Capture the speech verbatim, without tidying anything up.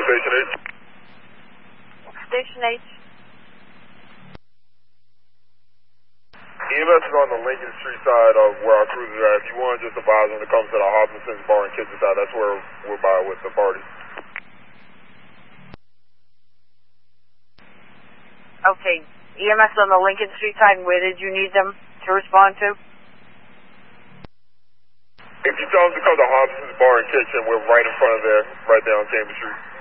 Station H. Station H. E M S is on the Lincoln Street side of where our cruisers are at. If you want, just advise them to come to the Hobinson's Bar and Kitchen side. That's where we're by with the party. Okay. E M S on the Lincoln Street side, where did you need them to respond to? If you tell them to come to Hobinson's Bar and Kitchen, we're right in front of there, right there on Cambridge Street.